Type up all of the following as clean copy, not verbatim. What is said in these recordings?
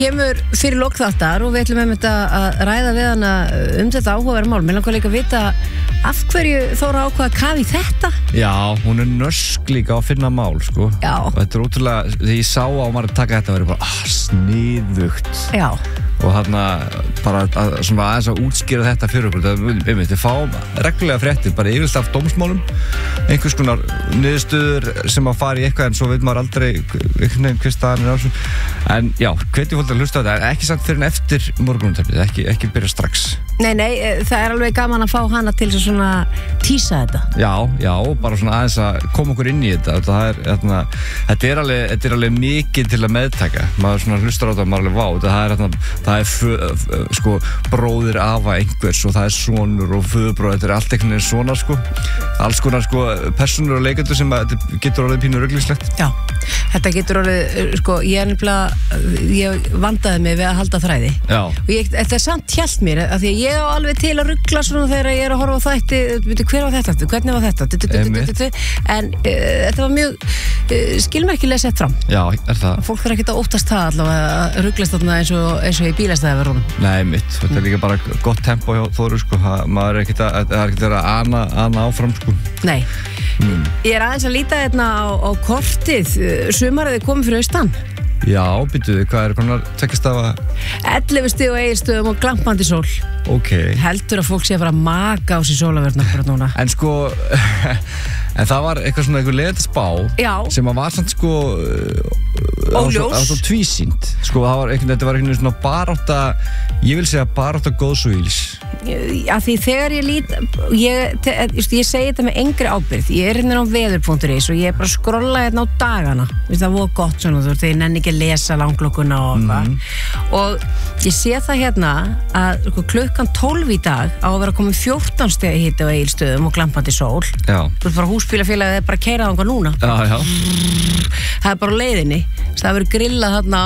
Kemur fyrir lok þáttar og við ætlum að ræða við hana þetta áhugaverð mál. Mér langar líka að vita af hverju Þóra ákvað að kafa í þetta. Já, hún nörsk líka að finna mál, sko. Já. Og þetta ótrúlega, þegar ég sá á maður að taka þetta, verið bara sniðugt. Já. Og þarna bara aðeins að útskýra þetta fyrir okkur. Við fáum reglulega fréttir, bara yfirleitt af dómsmálum, einhvers konar niðurstöður sem að fara í eitthvað, en svo veit maður aldrei einhvern veginn hver staðan á þessu. En já, hvetjum fólk að hlusta á þetta, ekki samt fyrir en eftir morgunútvarpið, ekki byrja strax. Nei, það alveg gaman að fá hana til að svona tísa þetta. Já, bara svona aðeins að koma okkur inn í þetta. Þetta er alveg mikið til að meðtaka. Maður svona hlustar á þetta og maður alveg það er sko bróðir afa einhvers og það er sonur og föðurbróðir, þetta er allt einhvern veginn svona sko. Alls konar sko persónur og leikendur sem getur orðið pínu ruglingslegt. Já, þetta getur orðið, sko, ég vandaði mig við að halda þræði. Já. Og þetta er samt hjælt mér, af því að ég á alveg til að ruggla svona þegar ég er að horfa á þætti, hver var þetta, hvernig var þetta, en þetta var mjög skilmerkilega sett fram. Já, er það. Fólk þarf ekki að óttast það allavega að rugglast þarna eins og í bílastæðaverunum. Nei, þetta er líka bara gott tempo hjá Þóru, sko, maður er ekkert að ana áfram, sko. Nei. Ég er aðeins að líta hérna á kortið, sumarið er komið fyrir austan. Já, býtuðu, hvað er konar tekjastafa? 11 stig á Egilsstöðum og glampandi sól. Ok. Heldur að fólk sé að fara að maka á sér sólaverðna akkurat núna. En sko, en það var eitthvað leiðandi spá. Já. Sem að var samt sko óljós. Það var svo tvísýnt. Sko, þetta var eitthvað svona barátta, ég vil segja barátta góðs og íls. Af því þegar ég segi þetta með engri ábyrgð, ég er hérna á veður.is og ég er bara að skrolla hérna á dagana, það var gott svona, þegar ég nenni ekki að lesa langlokkuna og eitthvað og ég sé það hérna að klukkan 12 í dag á að vera komin 14 stigi hiti á Egilsstöðum og glampandi sól. Já. Þú ert bara húsbílafélagið, það er bara að keyra þangað núna. Já. Það er bara á leiðinni, það verður grillað hérna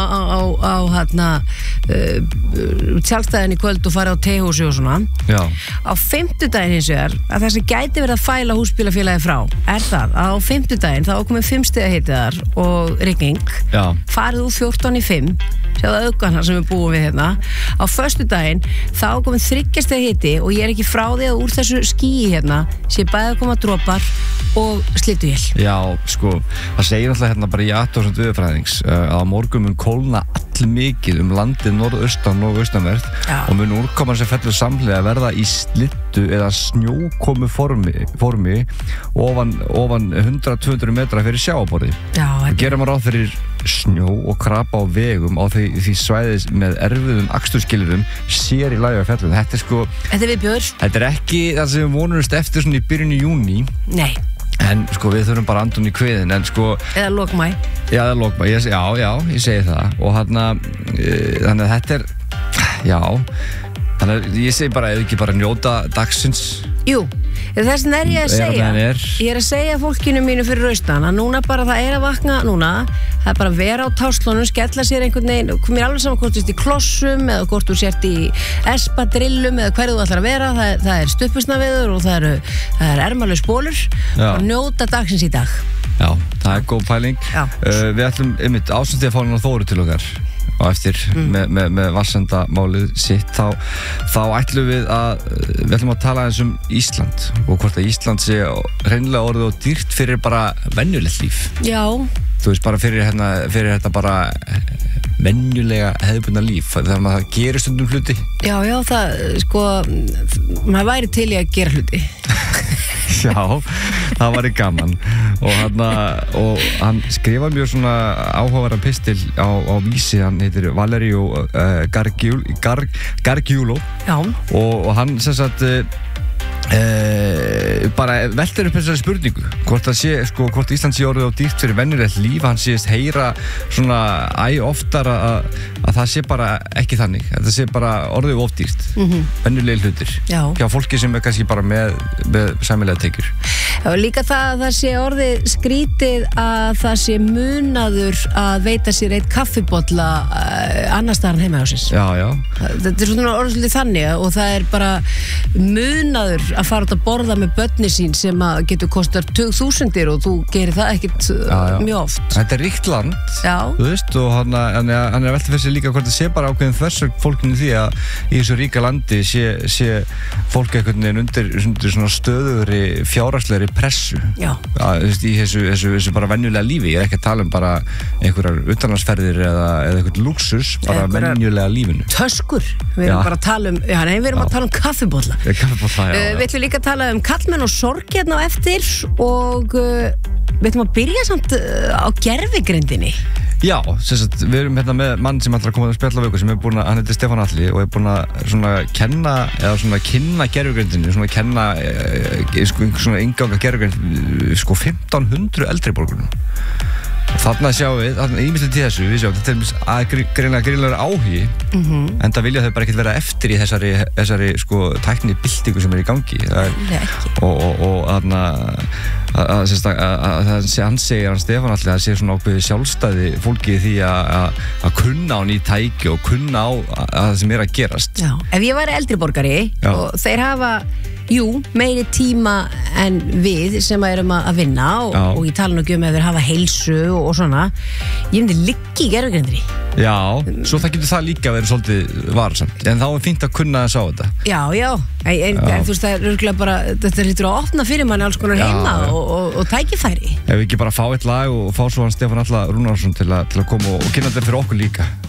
á tjaldstæðin í kvöld og farið á teihúsi og svona. Já. Á fimmtudaginn hins vegar, að það sem gæti verið að fæla húsbílafélagi frá er það að á fimmtudaginn þá komið 5 stiga hitiðar og rigning. Já. Farið úr 14 í 5, sjáðu aukana sem við búum við hérna. Á föstudaginn þá komið 3 stiga hiti og ég er ekki frá því að úr þessu skýi hérna sé bæði að koma dropar og slituél. Já, sko, það segir alltaf hérna bara í athugasemd veðurfræðings að á morgun mun kólna allmikið landið norðaustan og austanvert og mun úrkoman sem fellur samhliða verða í slittu eða snjókomu formi ofan 100-200 metra fyrir sjávarborði. Það gerir maður ráð fyrir snjó og krapa á vegum á því svæðis með erfiðum aksturskilyrðum sér í lagi á fjallinu. Þetta er sko... Þetta er viðbjör. Þetta er ekki það sem við vonumst eftir svona í byrjun í júní. Nei. En sko við þurfum bara andun í kviðin en sko... Eða lokmæ. Já, eða lokmæ, já, ég segi það og þannig að þetta er, já, þannig að ég segi bara, eða ekki bara njóta dagsins. Jú, þess vegna er ég að segja, ég er að segja fólkinu mínu fyrir austan að núna bara það er að vakna núna, það er bara að vera á táslunum, skella sér einhvern veginn, mér er alveg saman hvort þú ert í klossum eða hvort þú sért í espadrillum eða hverju þú ætlar að vera, það er stuppusnaveður og það er ermalaus bólur og njóta dagsins í dag. Já, það er góð pæling. Við ætlum ásendið að fá hérna Þóru til okkar og eftir með vassendamálið sitt þá ætlum við ætlum að tala eins Ísland og hvort að Ísland sé hreinlega orðið og dýrt fyrir bara venjulegt líf. Já. Þú veist bara fyrir þetta bara venjulega hefðbundna líf þegar maður gerir stundum hluti. Já, það sko maður væri til í að gera hluti. Já, það var gaman og hann skrifa mjög svona áhugaverðan pistil á Vísi, hann heitir Valerio Gargiulo. Já. Og hann sem sagt bara veltir upp þessari spurningu hvort Ísland sé orðið á dýrt fyrir venjulegt líf. Hann séist heyra svona oftar að það sé bara ekki þannig, að það sé bara orðið of dýrt, venjulegir hlutir hjá fólki sem er kannski bara með sæmilega tekjur. Og líka það sé orðið skrítið að það sé munaður að veita sér eitt kaffibolla annars staðar en heima hjá sér. Já. Þetta er svona orðið þannig og það er bara munaður að fara út að borða með börni sín sem að getur kostar 20.000 og þú gerir það ekkert mjög oft. Þetta ríkt land, þú veist, og hann að velta fyrir sig líka hvort það sé bara ákveðin þversögn fólkinu því að í þessu ríka landi sé fólk einhvern veginn undir svona stöðugri fjárhagslegri pressu. Í þessu bara venjulega lífi. Ég ekki að tala bara einhverjar utanlandsferðir eða einhvern luxus, bara venjulega lífinu. Töskur, við erum bara að tala um, við erum að tala um kaffibolla. Við ætlum líka að tala um kallmenn og sorg hérna á eftir og við ætlum að byrja samt á gervigrindinni. Já, við erum hérna með mann sem ætlar að koma að spjalla við okkur sem hann heitir Stefán Atli og búinn að svona kenna eða svona kynna gervigrindinni, svona kenna svona innganga gervigrind 1500 eldri borgurum. Þarna sjáum við, ímyndilegt til þessu, við sjáum þetta greinlega áhugi en það vilja þau bara ekkert vera eftir í þessari tækni byltingu sem í gangi og hann segir Stefán Atli að það sé svona ákveðið sjálfstæði fólki í því að kunna á ný tæki og kunna á það sem að gerast. Já, ef ég væri eldri borgari og þeir hafa meiri tíma en við sem erum að vinna og ég tala nú ekki um að þeir hafa heilsu og svona, ég myndi liggi í gervigrindinni. Já, svo það getur það líka verið svolítið varsamt, en þá fínt að kunna þess á þetta. Já, þú veist það er örgulega bara, þetta lítur að opna fyrir manni alls konar heima og tækifæri. Ef við ekki bara fá eitt lag og fá svo hann Stefán Atla Rúnarsson til að koma og kynna þetta fyrir okkur líka.